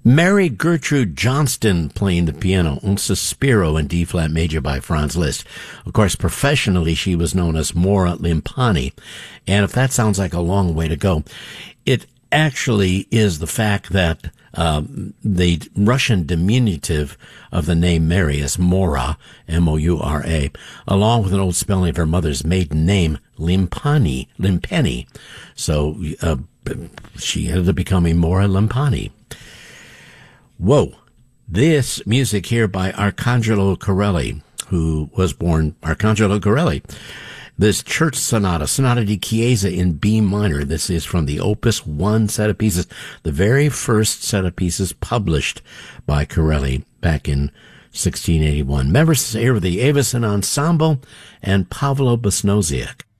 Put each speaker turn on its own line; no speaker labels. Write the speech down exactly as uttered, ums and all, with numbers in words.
Mary Gertrude Johnston playing the piano, Un Sospiro in D-flat major by Franz Liszt. Of course, professionally, she was known as Mora Limpani. And if that sounds like a long way to go, it actually is the fact that um, the Russian diminutive of the name Mary is Mora, M O U R A, along with an old spelling of her mother's maiden name, Limpani, Limpeni. So uh, she ended up becoming Mora Limpani. Whoa. This music here by Arcangelo Corelli, who was born Arcangelo Corelli. This church sonata, Sonata di Chiesa in B minor. This is from the Opus One set of pieces, the very first set of pieces published by Corelli back in sixteen eighty-one. Members here were the Avicen Ensemble and Pavlo Basnoziak.